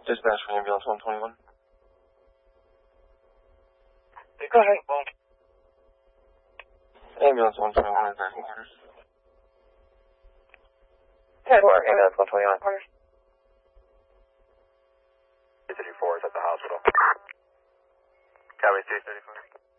Dispatch for ambulance 121. Go ahead. Ambulance 121 is at quarters. Headwork, ambulance 121 quarters. 334 is at the hospital. Copy 334.